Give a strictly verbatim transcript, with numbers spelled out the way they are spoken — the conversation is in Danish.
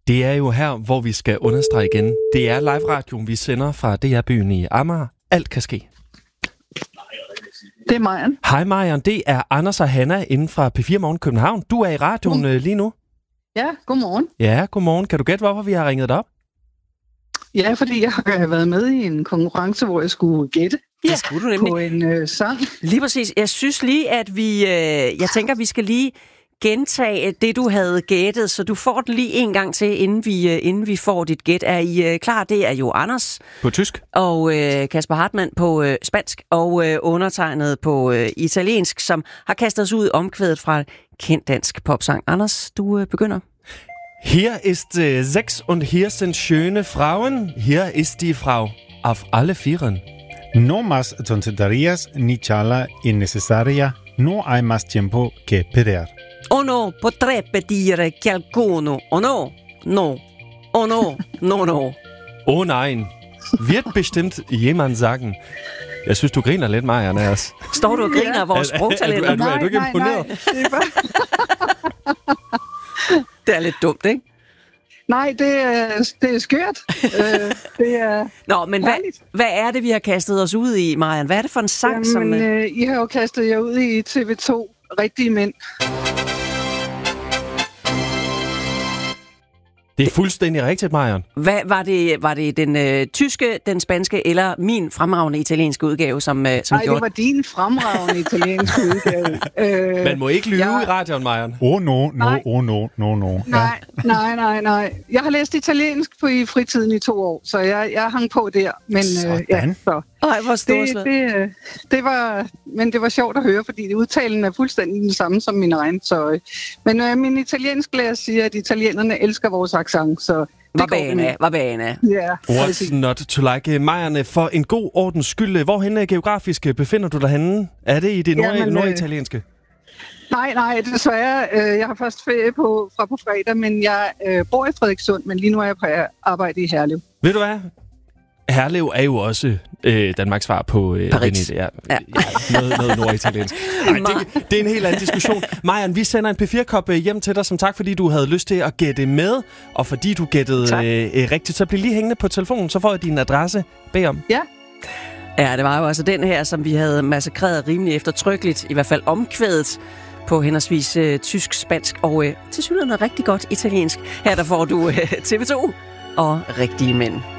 Det er jo her, hvor vi skal understrege igen. Det er live-radioen, vi sender fra D R-byen i Amager. Alt kan ske. Det er Marian. Hej Marian, det er Anders og Hanna inden fra P fire Morgen København. Du er i radioen mm. lige nu. Ja, godmorgen. Ja, godmorgen. Kan du gætte, hvorfor vi har ringet dig op? Ja, fordi jeg har været med i en konkurrence, hvor jeg skulle gætte. Ja, det skulle du nemlig. På en øh, sang. Lige præcis. Jeg synes lige, at vi... Øh, jeg tænker, vi skal lige gentage det, du havde gættet, så du får det lige en gang til, inden vi, øh, inden vi får dit gæt. Er I øh, klar? Det er jo Anders. På tysk. Og øh, Kasper Hartmann på øh, spansk, og øh, undertegnet på øh, italiensk, som har kastet os ud omkvædet fra en kendt dansk popsang. Anders, du øh, begynder. Hier ist äh, sechs und hier sind schöne Frauen. Hier ist die Frau auf alle Vieren. No más tonterías ni charla innecesaria. No hay más tiempo que perder. Oh no, potrebbe dire qualcuno. Oh no, no. Oh no, no, no. Oh nein, wird bestimmt jemand sagen. Jeg synes, du griner lidt, Marian, af os. Står du og griner af vores sprogtalenter? Er, er, er, er, er du ikke imponeret? Nej, nej, nej. Det er lidt dumt, ikke? Nej, det er, det er skørt. øh, det er Nå, men hvad, hvad er det, vi har kastet os ud i, Marian? Hvad er det for en sang, Jamen, som... Øh, I har jo kastet jer ud i T V to, Rigtige Mænd. Det er fuldstændig rigtigt, Marian. Hvad var det? Var det den øh, tyske, den spanske eller min fremragende italienske udgave, som, øh, som Nej, gjorde... det var din fremragende italienske udgave. Øh, Man må ikke lyve ja. i radioen, Marian. Oh no, no, Nej. oh no, no, no. Nej, nej, nej, nej. Jeg har læst italiensk på i fritiden i to år, så jeg, jeg hang på der. Men øh, ja, Sådan. så. Ej, hvor Det, storslået. det, øh, det var, men det var sjovt at høre, fordi udtalen er fuldstændig den samme som min egen. Så, øh, men øh, min italiensk lærer siger, at italienerne elsker vores accent, så Var det går bane, var bane. Ja, What's not to like? Marian, for en god ordens skyld, hvorhenne geografisk befinder du dig henne? Er det i det nord- Jamen, øh, norditalienske? Nej, nej, desværre. Øh, jeg har først ferie på, fra på fredag, men jeg øh, bor i Frederikssund, men lige nu er jeg på arbejde i Herlev. Ved du hvad? Herlev er jo også øh, Danmarks svar på øh, Paris. Venedig. Ja, Ja. ja, noget, noget norditaliensk. Nej, det, det er en helt anden diskussion. Marian, vi sender en P fire-kop hjem til dig, som tak, fordi du havde lyst til at gætte med, og fordi du gættede øh, rigtigt. Så bliv lige hængende på telefonen, så får jeg din adresse bag om. Ja. Ja, det var jo altså den her, som vi havde massakreret rimelig eftertrykkeligt, i hvert fald omkvædet på henholdsvis øh, tysk, spansk og øh, tilsyneladende rigtig godt italiensk. Her der får du øh, T V to og Rigtige Mænd.